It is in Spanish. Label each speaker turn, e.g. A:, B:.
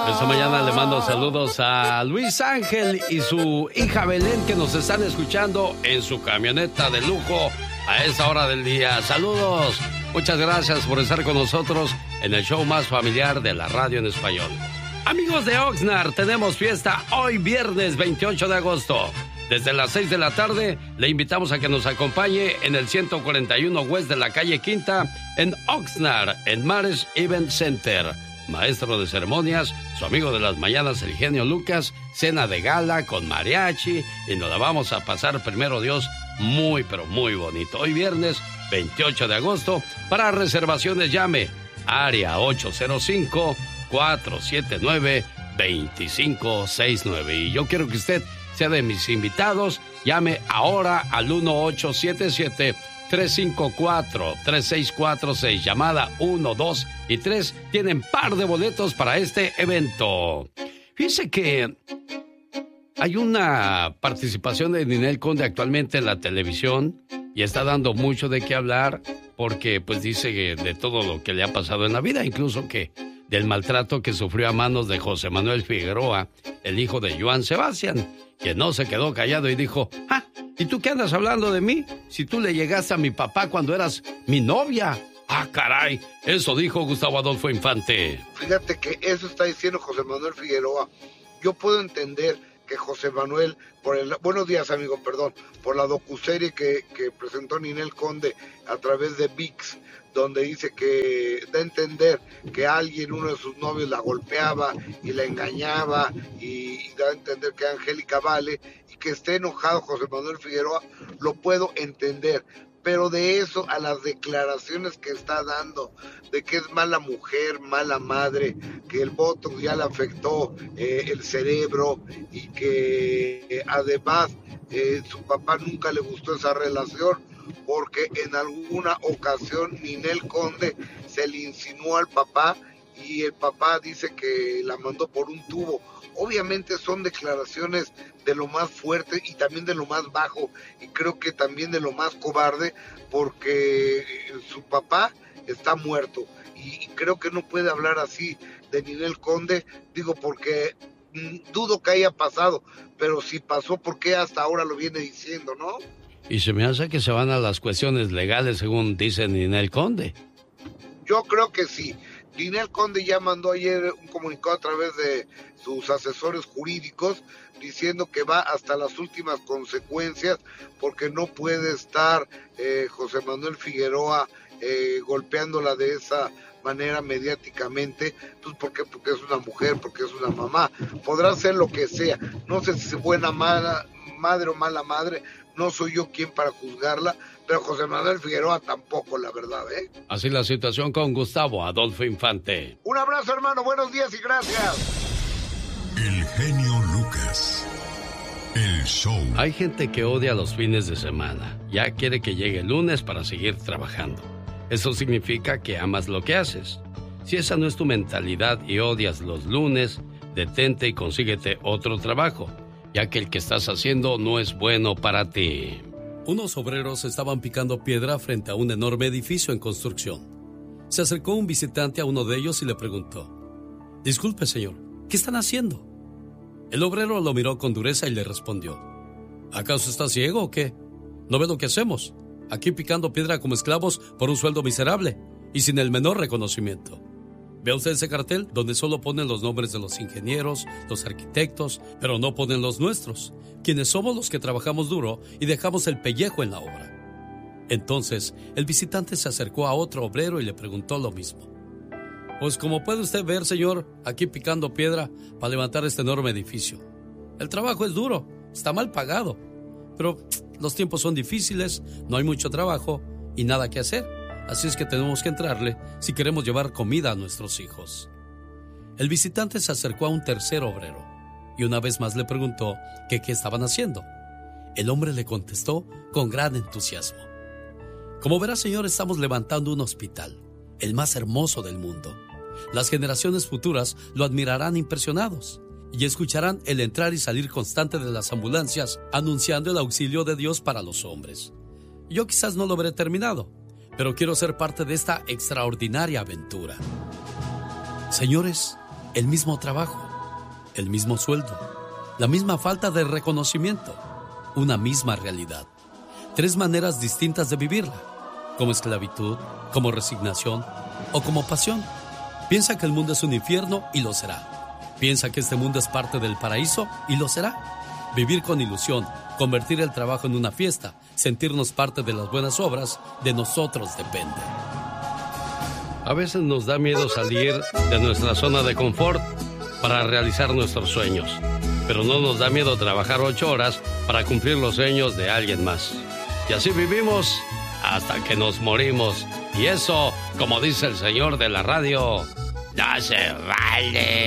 A: Esta mañana le mando saludos a Luis Ángel y su hija Belén, que nos están escuchando en su camioneta de lujo a esta hora del día. Saludos. Muchas gracias por estar con nosotros en el show más familiar de la radio en español. Amigos de Oxnard, tenemos fiesta hoy viernes 28 de agosto. Desde las 6 de la tarde le invitamos a que nos acompañe en el 141 West de la calle Quinta en Oxnard, en Mares Event Center. Maestro de ceremonias, su amigo de las mañanas, el genio Lucas, cena de gala con mariachi y nos la vamos a pasar, primero Dios, muy pero muy bonito. Hoy viernes 28 de agosto, para reservaciones llame área 805-479-2569. Y yo quiero que usted sea de mis invitados. Llame ahora al 1877-354-3646. Llamada 1, 2 y 3. Tienen par de boletos para este evento. Fíjese que hay una participación de Ninel Conde actualmente en la televisión y está dando mucho de qué hablar porque pues dice de todo lo que le ha pasado en la vida, incluso que del maltrato que sufrió a manos de José Manuel Figueroa, el hijo de Joan Sebastián, que no se quedó callado y dijo, ¿y tú qué andas hablando de mí? Si tú le llegaste a mi papá cuando eras mi novia. ¡Ah, caray! Eso dijo Gustavo Adolfo Infante.
B: Fíjate que eso está diciendo José Manuel Figueroa. Yo puedo entender que José Manuel, buenos días amigo, perdón, por la docuserie que presentó Ninel Conde a través de ViX, donde dice que da a entender que uno de sus novios la golpeaba y la engañaba y da a entender que Angélica Vale, y que esté enojado José Manuel Figueroa, lo puedo entender. Pero de eso a las declaraciones que está dando, de que es mala mujer, mala madre, que el botox ya le afectó el cerebro y que además su papá nunca le gustó esa relación, porque en alguna ocasión Ninel Conde se le insinuó al papá y el papá dice que la mandó por un tubo. Obviamente son declaraciones de lo más fuerte y también de lo más bajo, y creo que también de lo más cobarde, porque su papá está muerto y creo que no puede hablar así de Ninel Conde, digo, porque dudo que haya pasado, pero si pasó, ¿por qué hasta ahora lo viene diciendo, no?
A: Y se me hace que se van a las cuestiones legales, según dice Ninel Conde.
B: Yo creo que sí. Ninel Conde ya mandó ayer un comunicado a través de sus asesores jurídicos diciendo que va hasta las últimas consecuencias, porque no puede estar José Manuel Figueroa golpeándola de esa manera mediáticamente, pues porque es una mujer, porque es una mamá. Podrá ser lo que sea, no sé si es buena madre o mala madre, no soy yo quien para juzgarla, pero José Manuel Figueroa tampoco, la verdad, ¿eh?
A: Así la situación con Gustavo Adolfo Infante.
B: Un abrazo, hermano, buenos días y gracias.
C: El genio Lucas, el show.
A: Hay gente que odia los fines de semana, ya quiere que llegue el lunes para seguir trabajando. Eso significa que amas lo que haces. Si esa no es tu mentalidad y odias los lunes, detente y consíguete otro trabajo, ya que el que estás haciendo no es bueno para ti. Unos obreros estaban picando piedra frente a un enorme edificio en construcción. Se acercó un visitante a uno de ellos y le preguntó: «Disculpe, señor, ¿qué están haciendo?». El obrero lo miró con dureza y le respondió: «¿Acaso está ciego o qué? ¿No ve lo que hacemos? Aquí picando piedra como esclavos por un sueldo miserable y sin el menor reconocimiento. ¿Ve usted ese cartel donde solo ponen los nombres de los ingenieros, los arquitectos, pero no ponen los nuestros, quienes somos los que trabajamos duro y dejamos el pellejo en la obra?». Entonces, el visitante se acercó a otro obrero y le preguntó lo mismo. «Pues como puede usted ver, señor, aquí picando piedra para levantar este enorme edificio. El trabajo es duro, está mal pagado, pero los tiempos son difíciles, no hay mucho trabajo y nada que hacer. Así es que tenemos que entrarle si queremos llevar comida a nuestros hijos». El visitante se acercó a un tercer obrero y una vez más le preguntó que qué estaban haciendo. El hombre le contestó con gran entusiasmo: «Como verá, señor, estamos levantando un hospital, el más hermoso del mundo. Las generaciones futuras lo admirarán impresionados y escucharán el entrar y salir constante de las ambulancias anunciando el auxilio de Dios para los hombres. Yo quizás no lo veré terminado, pero quiero ser parte de esta extraordinaria aventura. Señores, el mismo trabajo, el mismo sueldo, la misma falta de reconocimiento, una misma realidad. 3 maneras distintas de vivirla, como esclavitud, como resignación o como pasión. Piensa que el mundo es un infierno y lo será. Piensa que este mundo es parte del paraíso y lo será. Vivir con ilusión, convertir el trabajo en una fiesta, sentirnos parte de las buenas obras, de nosotros depende. A veces nos da miedo salir de nuestra zona de confort para realizar nuestros sueños, pero no nos da miedo trabajar 8 horas para cumplir los sueños de alguien más. Y así vivimos hasta que nos morimos. Y eso, como dice el señor de la radio, no se vale.